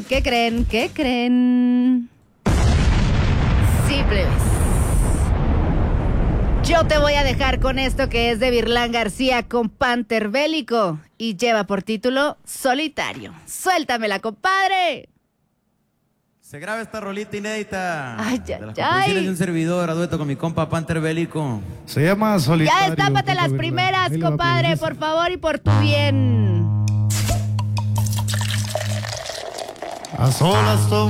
¿Qué creen? Sí, plebes. Yo te voy a dejar con esto que es de Virlán García con Panther Bélico y lleva por título Solitario. Suéltamela, compadre. Se graba esta rolita inédita. Ay, de las ay, composiciones ay. de un servidor a dueto con mi compa Panther Bélico. Se llama Solitario. Ya destápate las compa primeras, Virlán. Ahí le va, compadre, dice. por favor y por tu bien. A solas